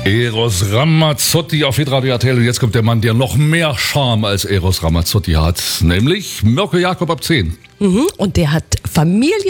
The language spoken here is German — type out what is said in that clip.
Eros Ramazzotti auf Hitradio RTL. Und jetzt kommt der Mann, der noch mehr Charme als Eros Ramazzotti hat. Nämlich Mirko Jakob ab 10. Und der hat Familie